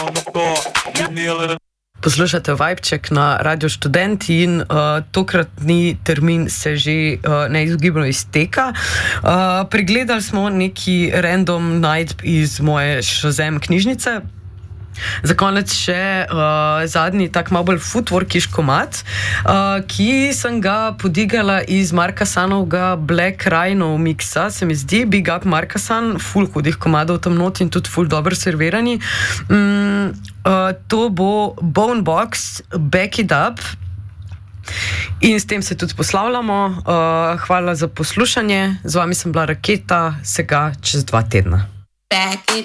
Poslušate Vibček na Radio Študent in tokratni termin se že neizogibno izteka. Pregledali smo neki random najdb iz moje Shazam knjižnice. Za konec še zadnji, tak malo bolj footworkiš komad, ki sem ga podigala iz Markasanovega Black Rhino mixa, se mi zdi, Big Up Markasan, ful hudih komadov tam not in tudi ful dobro servirani. To bo Bonebox, Back It Up. In s tem se tudi poslavljamo. Hvala za poslušanje. Z vami sem bila Raketa, se ga čez 2 tedna.